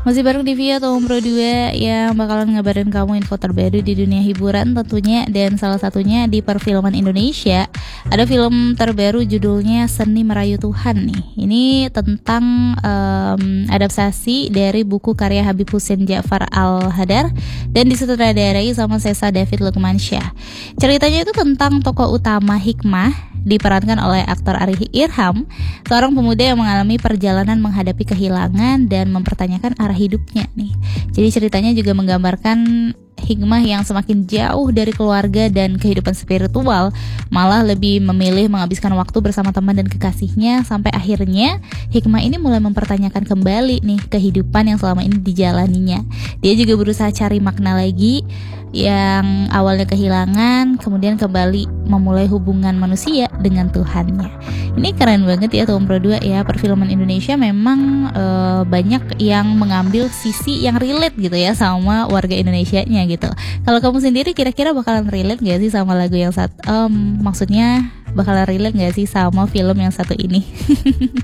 Masih bareng di Via Tom Pro 2 yang bakalan ngabarin kamu info terbaru di dunia hiburan tentunya. Dan salah satunya di perfilman Indonesia. Ada film terbaru judulnya Seni Merayu Tuhan nih. Ini tentang adaptasi dari buku karya Habib Hussein Ja'far Al-Hadar dan disutradarai sama Sesa David Lukmansyah. Ceritanya itu tentang tokoh utama Hikmah, diperankan oleh aktor Ari Irham, seorang pemuda yang mengalami perjalanan menghadapi kehilangan dan mempertanyakan arah hidupnya nih. Jadi ceritanya juga menggambarkan Hikmah yang semakin jauh dari keluarga dan kehidupan spiritual, malah lebih memilih menghabiskan waktu bersama teman dan kekasihnya, sampai akhirnya Hikmah ini mulai mempertanyakan kembali nih kehidupan yang selama ini dijalaninya. Dia juga berusaha cari makna lagi yang awalnya kehilangan, kemudian kembali memulai hubungan manusia dengan Tuhannya. Ini keren banget ya Tom Pro 2 ya. Perfilman Indonesia memang banyak yang mengambil sisi yang relate gitu ya sama warga Indonesianya gitu. Kalau kamu sendiri kira-kira bakalan relate gak sih sama lagu yang maksudnya bakalan relate gak sih sama film yang satu ini?